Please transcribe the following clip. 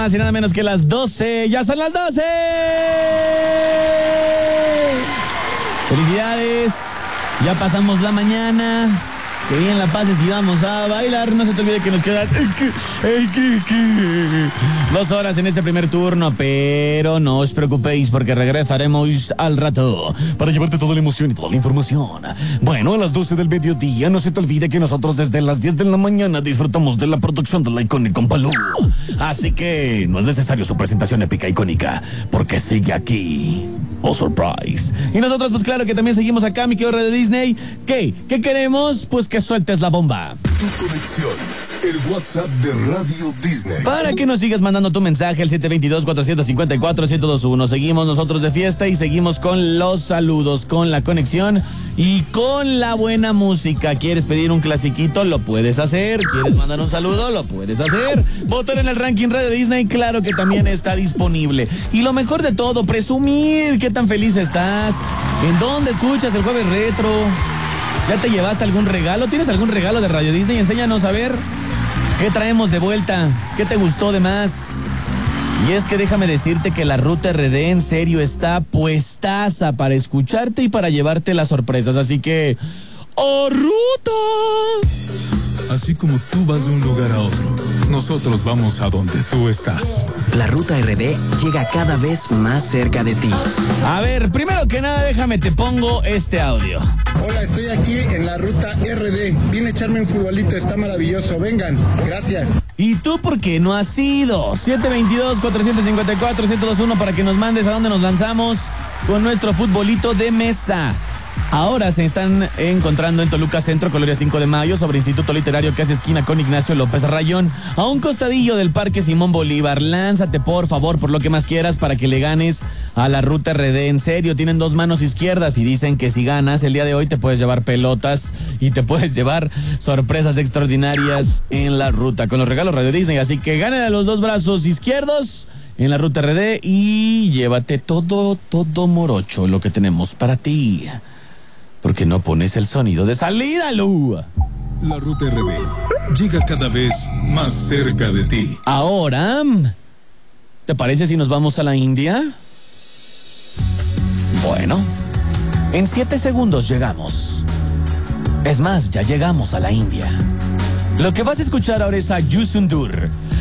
Más y nada menos que las 12. ¡Ya son las 12! ¡Felicidades! Ya pasamos la mañana. Que bien la pases y vamos a bailar. No se te olvide que nos quedan 2 horas en este primer turno, pero no os preocupéis porque regresaremos al rato para llevarte toda la emoción y toda la información. Bueno, a las 12 del mediodía no se te olvide que nosotros desde las 10 de la mañana disfrutamos de la producción de la Iconic con Palú. Así que no es necesario su presentación épica icónica porque sigue aquí. Oh, surprise. Y nosotros, pues claro que también seguimos acá, mi querido Radio Disney. ¿Qué queremos? Pues que sueltes la bomba. Tu conexión, el WhatsApp de Radio Disney. Para que nos sigas mandando tu mensaje al 722-454-1021. Seguimos nosotros de fiesta y seguimos con los saludos, con la conexión y con la buena música. ¿Quieres pedir un clasiquito? Lo puedes hacer. ¿Quieres mandar un saludo? Lo puedes hacer. Votar en el ranking Radio Disney, claro que también está disponible. Y lo mejor de todo, presumir qué tan feliz estás, en dónde escuchas el Jueves Retro. ¿Ya te llevaste algún regalo? ¿Tienes algún regalo de Radio Disney? Enséñanos a ver qué traemos de vuelta, qué te gustó de más. Y es que déjame decirte que la Ruta RD en serio está puestaza para escucharte y para llevarte las sorpresas. Así que, ¡oh, ruta! Así como tú vas de un lugar a otro, nosotros vamos a donde tú estás. La Ruta RD llega cada vez más cerca de ti. A ver, primero que nada, déjame te pongo este audio. Hola, estoy aquí en la Ruta RD. Vine a echarme un futbolito, está maravilloso. Vengan, gracias. ¿Y tú por qué no has ido? 722-454-1021 para que nos mandes a dónde nos lanzamos con nuestro futbolito de mesa. Ahora se están encontrando en Toluca Centro, Colonia 5 de Mayo, sobre Instituto Literario, casi esquina con Ignacio López Rayón, a un costadillo del Parque Simón Bolívar. Lánzate, por favor, por lo que más quieras, para que le ganes a la Ruta RD. En serio, tienen 2 manos izquierdas y dicen que si ganas el día de hoy te puedes llevar pelotas y te puedes llevar sorpresas extraordinarias en la ruta con los regalos Radio Disney. Así que ganen a los 2 brazos izquierdos en la Ruta RD y llévate todo morocho lo que tenemos para ti. ¿Por qué no pones el sonido de salida, Lu? La Ruta RD llega cada vez más cerca de ti. Ahora, ¿te parece si nos vamos a la India? Bueno, en 7 segundos llegamos. Es más, ya llegamos a la India. Lo que vas a escuchar ahora es a Yusundur.